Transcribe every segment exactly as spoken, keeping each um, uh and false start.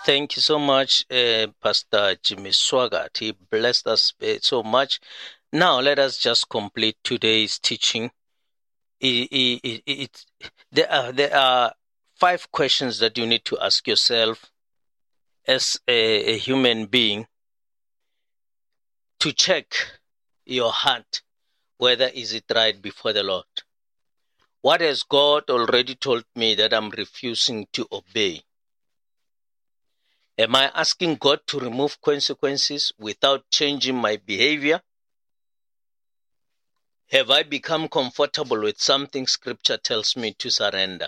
Thank you so much, uh, Pastor Jimmy Swaggart. He blessed us uh, so much. Now, let us just complete today's teaching. It, it, it, it, there, are, there are five questions that you need to ask yourself as a, a human being to check your heart, whether is it right before the Lord. What has God already told me that I'm refusing to obey? Am I asking God to remove consequences without changing my behavior? Have I become comfortable with something Scripture tells me to surrender?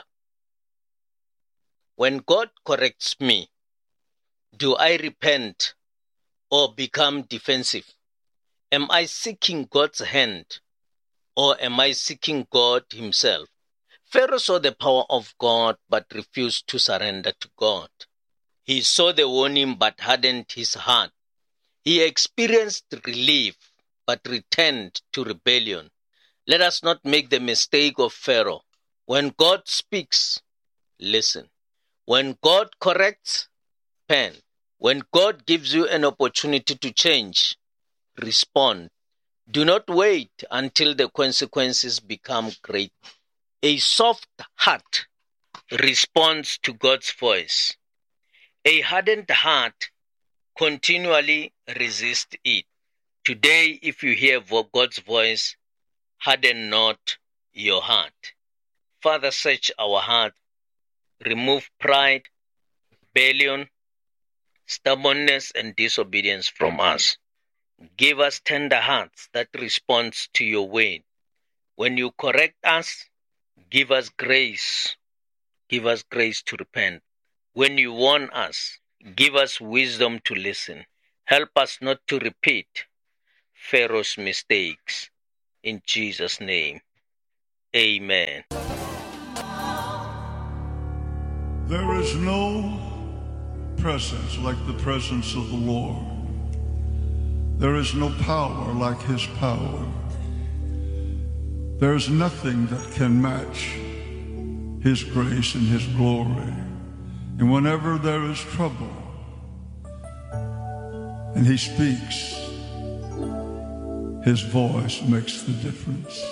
When God corrects me, do I repent or become defensive? Am I seeking God's hand or am I seeking God himself? Pharaoh saw the power of God but refused to surrender to God. He saw the warning but hardened his heart. He experienced relief but returned to rebellion. Let us not make the mistake of Pharaoh. When God speaks, listen. When God corrects, repent. When God gives you an opportunity to change, respond. Do not wait until the consequences become great. A soft heart responds to God's voice. A hardened heart continually resists it. Today, if you hear God's voice, harden not your heart. Father, search our heart. Remove pride, rebellion, stubbornness, and disobedience from us. Give us tender hearts that respond to your word. When you correct us, give us grace. Give us grace to repent. When you warn us, give us wisdom to listen. Help us not to repeat Pharaoh's mistakes. In Jesus' name, amen. There is no presence like the presence of the Lord. There is no power like his power. There is nothing that can match his grace and his glory. And whenever there is trouble and he speaks, his voice makes the difference.